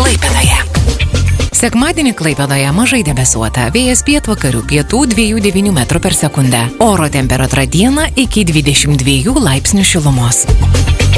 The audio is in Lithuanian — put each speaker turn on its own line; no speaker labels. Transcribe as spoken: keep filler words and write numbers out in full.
Klaipėdoje. Sekmadienį Klaipėdoje mažai debesuota, vėjas pietvakarių pietų dviejų devynių metrų per sekundę. Oro temperatūra dieną iki dvidešimt dviejų laipsnių šilumos.